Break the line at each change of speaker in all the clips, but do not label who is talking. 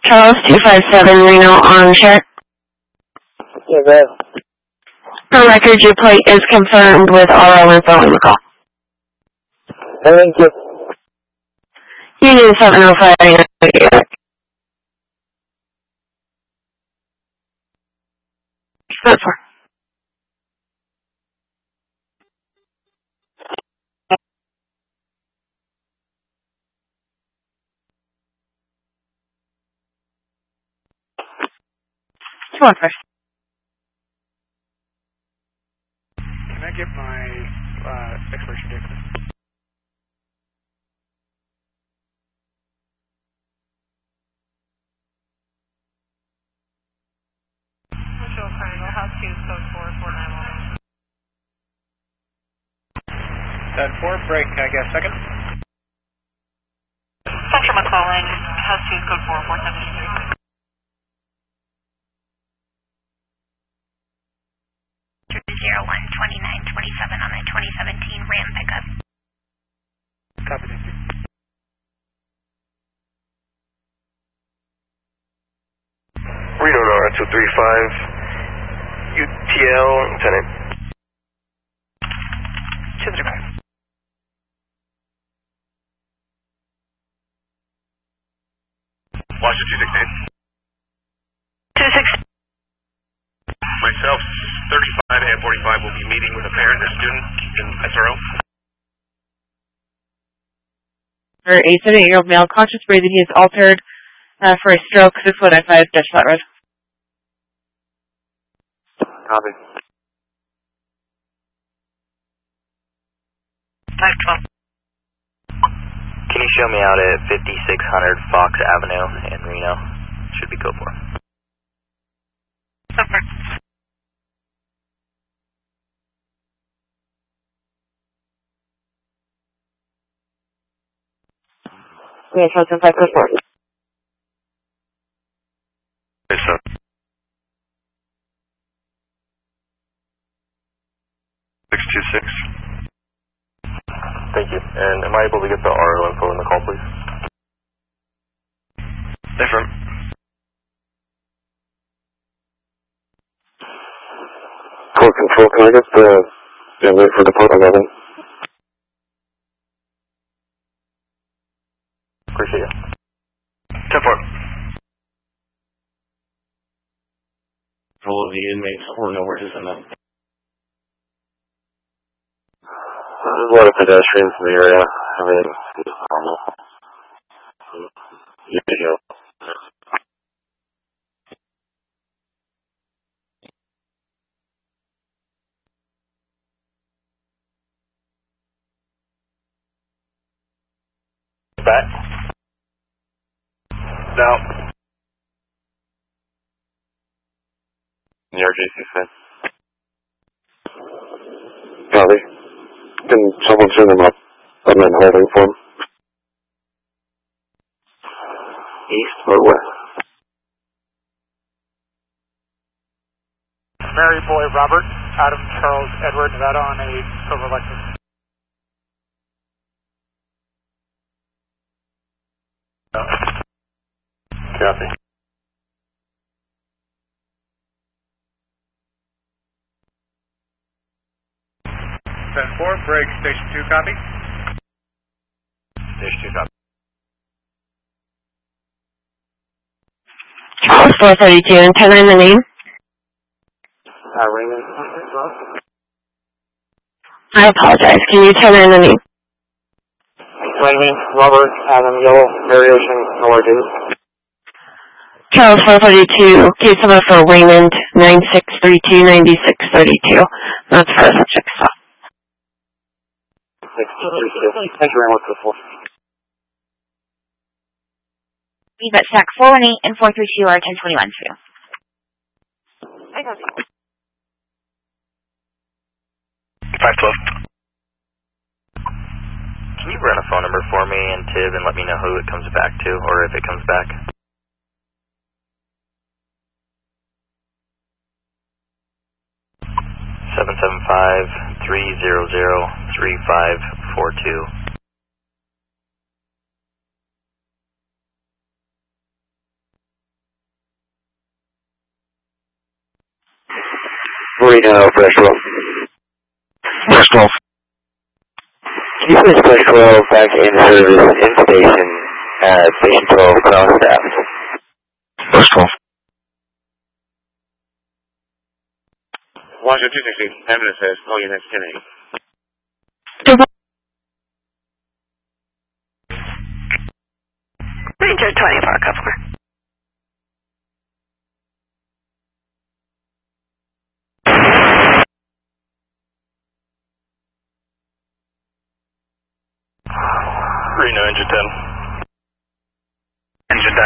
Charles 257 Reno on share.
Yeah, go ahead.
For record, your plate is confirmed with RO info in the call.
Thank you.
Union 705. That's for. Come on first.
Can I get my expiration date?
Michelle Triangle, House 2, code 4491.
That 4 break, can I get a second?
Central McClellan, House 2, code 4473.
201-2927 on a 2017 Ram pickup.
Copy, thank you.
Reno Nora 235, UTL, Lieutenant.
235.
Washington 268.
26.
Myself, 35 and 45 will be meeting with a parent and a student in SRO.
For a 78-year-old male, conscious breathing, he is altered for a stroke, 695 Dutch Flat Road.
Copy.
512.
Can you show me out at 5600 Fox Avenue in Reno? Should be code 4.
Super.
Yeah, Charles 5 code 4.
Yes, sir. Thank you. And am I able to get the RO info in the call, please? Different. Core control, can I get the number for Department 11? Appreciate you. 10-4.
All of the inmates or know where his in them.
There's a lot of pedestrians in the area. I mean, I don't know. Back? No. The RJC said. Copy. Can someone send them up? I'm in holding for them. East or west?
Mary Boy Robert, Adam Charles Edward, Nevada on a silver Lexus.
Copy.
Then 4 break, station 2, copy.
Station 2, copy.
Charles 432 and 10 the name.
Raymond.
I apologize. Can you tell me the name?
Raymond, Robert, Adam, Yellow, Mary Ocean, LRD.
Charles 432, case number for Raymond 9632-9632. That's for the subject stop.
Thank you very much for the 4.
Leave at stack 418 and 432 are 1021 for you.
I got you.
512.
Can you run a phone number for me and Tib and let me know who it comes back to, or if it comes back? Seven 775-300-3542. .
Reno, Fresh 12.
Fresh 12.
Can you please Fresh 12 back in service in station at Station 12, ground staff?
Fresh 12.
Washington 260, ambulance says, call you next 10-8.
Ranger 24, customer.
Reno, engine 10. Engine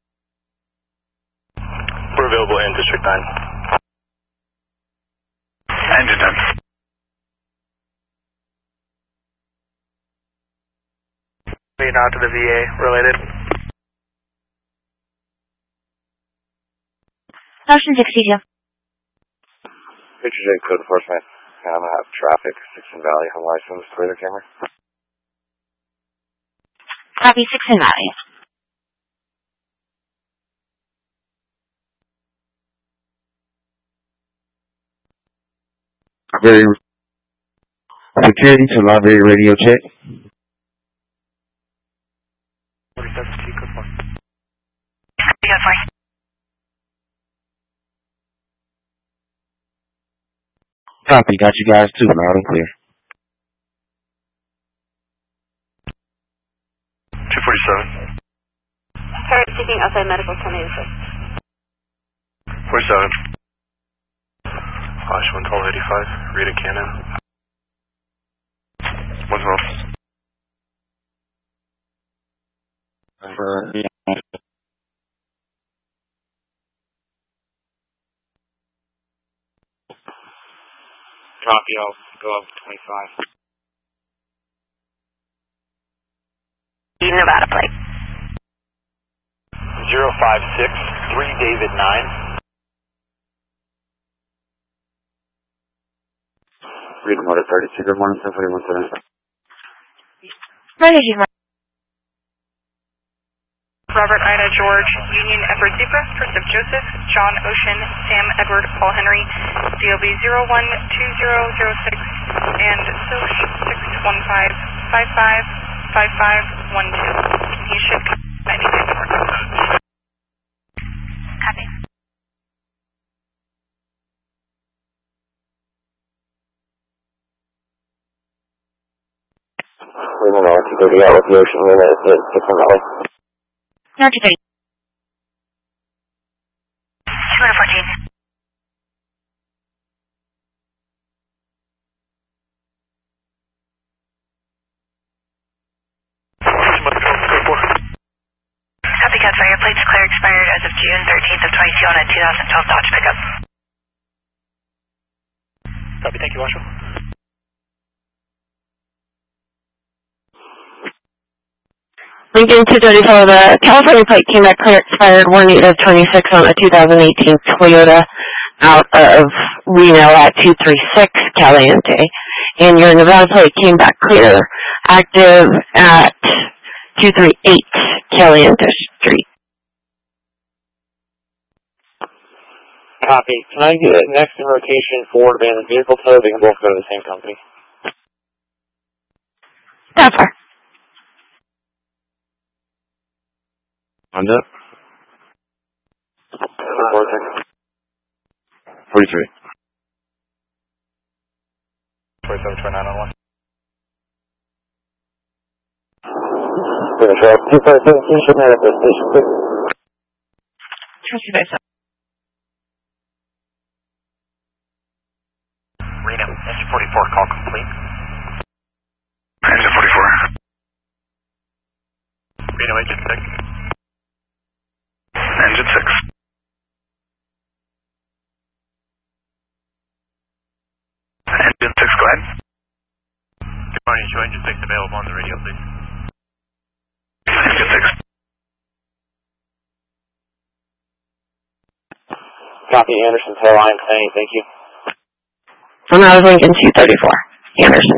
10. We're available in District 9. Engine 10. Leading out to the VA related.
Ocean 62.
Picture J, code enforcement. I'm going to have traffic, 16 Valley, home license, clear the camera.
Copy 6 in Valley.
Very security to library radio check.
47T, code 4.
Code 4.
Copy, got you guys too, loud and clear.
247.
Sorry, seeking outside medical 1086.
47. Flash 11285, Rita Cannon. 112.
Copy, I'll go up 25.
Nevada plate.
056, 3 David 9.
Freedom Motor 32, good morning, 1041 today.
Ready to
Robert, Ida, George, Union, Edward Zebra, First of Joseph, John, Ocean, Sam, Edward, Paul, Henry, DOB 012006, and SOCH 615555512. You should come anytime before Copy.
Freedom Motor 230 out with the Ocean Unit at 6 Valley.
North 30.
214. Copycat, your plate's clear, expired as of June 13th of 22 on a 2012 Dodge pickup.
Copy, thank you, Marshal.
Lincoln 234, the California plate came back clear, expired 1/8/26 on a 2018 Toyota out of Reno at 236 Caliente. And your Nevada plate came back clear, active at 238 Caliente Street.
Copy. Can I get next in rotation for abandoned vehicle tow? They can both go to the same company.
That's fine.
Honda. 43.
2729 on 1.
Finish up. 257, should have at the station, please.
Trust you guys.
Reno, engine 44, call complete.
Engine 44. Reno, engine 6. Engine 6. Engine 6, go ahead. Good morning, show engine 6 available on the radio, please. Engine 6.
Copy, Anderson, tail line, saying thank you.
And that was Lincoln 234, Anderson.